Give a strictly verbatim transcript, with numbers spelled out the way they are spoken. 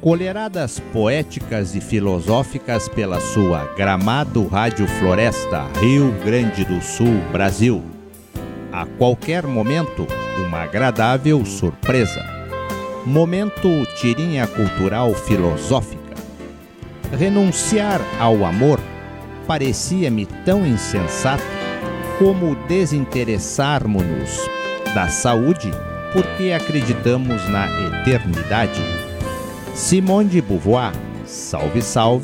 colheradas poéticas e filosóficas pela sua Gramado Rádio Floresta, Rio Grande do Sul, Brasil. A qualquer momento, uma agradável surpresa. Momento tirinha cultural filosófica. Renunciar ao amor parecia-me tão insensato como desinteressarmos-nos da saúde porque acreditamos na eternidade. Simone de Beauvoir, salve, salve.